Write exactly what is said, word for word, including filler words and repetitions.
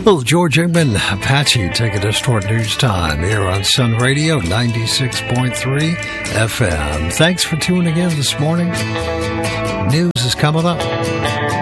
Well, George Inman, Apache, taking us toward news time here on Sun Radio ninety-six point three F M. Thanks for tuning in this morning. News is coming up.